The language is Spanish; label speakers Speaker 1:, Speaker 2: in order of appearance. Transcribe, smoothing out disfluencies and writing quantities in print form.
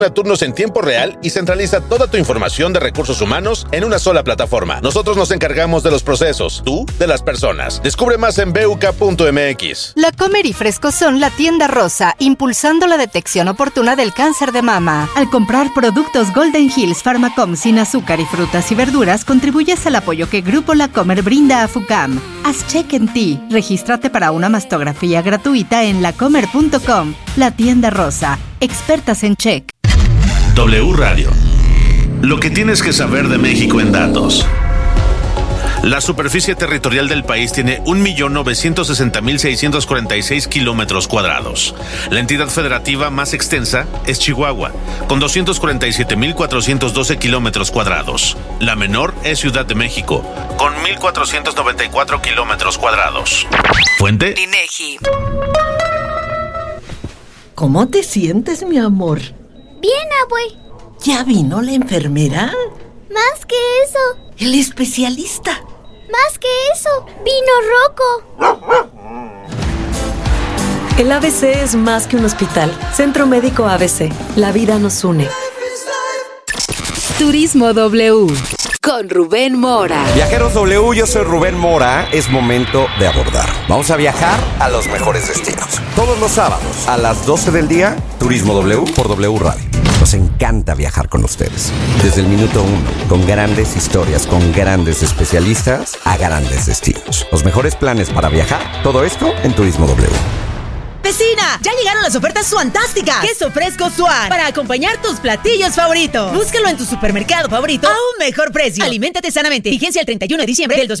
Speaker 1: turnos en tiempo real y centraliza toda tu información de recursos humanos en una sola plataforma. Nosotros nos encargamos de los procesos, tú de las personas. Descubre más en BUCA.mx.
Speaker 2: La Comer y Fresco son la tienda rosa, impulsando la detección oportuna del cáncer de mama. Al comprar productos Golden Hills Pharmacom sin azúcar y frutas y verduras, contribuyes al apoyo que Grupo La Comer brinda a FUCAM. Haz check en ti. Regístrate para una mastografía gratuita en lacomer.com. La tienda rosa. Expertas en check.
Speaker 3: W Radio. Lo que tienes que saber de México en datos. La superficie territorial del país tiene 1.960.646 kilómetros cuadrados. La entidad federativa más extensa es Chihuahua, con 247.412 kilómetros cuadrados. La menor es Ciudad de México, con 1.494 kilómetros cuadrados. Fuente:
Speaker 4: INEGI.
Speaker 5: ¿Cómo te sientes, mi amor?
Speaker 6: Bien, abue.
Speaker 5: ¿Ya vino la enfermera?
Speaker 6: Más que eso.
Speaker 5: El especialista.
Speaker 6: Más que eso. Vino Rocco.
Speaker 7: El ABC es más que un hospital. Centro Médico ABC. La vida nos une.
Speaker 2: Turismo W. Con Rubén Mora.
Speaker 8: Viajeros W, yo soy Rubén Mora. Es momento de abordar. Vamos a viajar a los mejores destinos. Todos los sábados a las 12 del día, Turismo W por W Radio. Nos encanta viajar con ustedes. Desde el minuto 1, con grandes historias, con grandes especialistas, a grandes destinos. Los mejores planes para viajar, todo esto en Turismo W.
Speaker 9: ¡Vecina! ¡Ya llegaron las ofertas suantásticas! ¡Queso fresco Suan! Para acompañar tus platillos favoritos. Búscalo en tu supermercado favorito a un mejor precio. Aliméntate sanamente. Vigencia el 31 de diciembre del 2020.